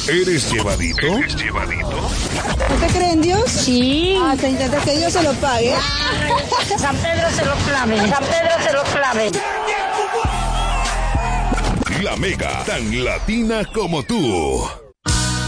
¿Eres llevadito? ¿No te creen Dios? Sí. Ah, te intenta que Dios se lo pague. San Pedro se lo clave. San Pedro se lo clave. La Mega, tan latina como tú.